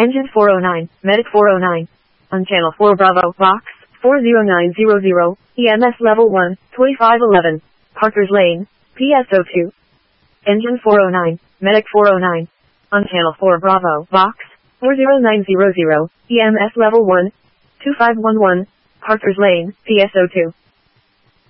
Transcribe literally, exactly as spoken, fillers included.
Engine four oh nine, Medic four oh nine. On Channel four Bravo, Box four oh nine hundred, E M S Level one, twenty-five eleven, Parker's Lane, P S O two. Engine four oh nine, Medic four oh nine. On Channel four Bravo, Box four oh nine hundred, E M S Level one, two five one one, Parker's Lane, P S O two.